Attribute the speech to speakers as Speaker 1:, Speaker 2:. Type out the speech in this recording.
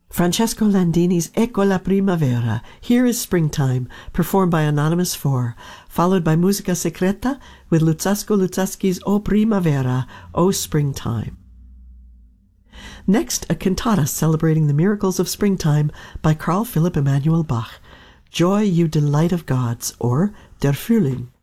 Speaker 1: Francesco Landini's Ecco la Primavera, Here is Springtime, performed by Anonymous 4, followed by Musica Secreta with Luzzasco Luzzaschi's O Primavera, O Springtime. Next, a cantata celebrating the miracles of springtime by Carl Philipp Emanuel Bach, Joy, You Delight of Gods, or Der Frühling.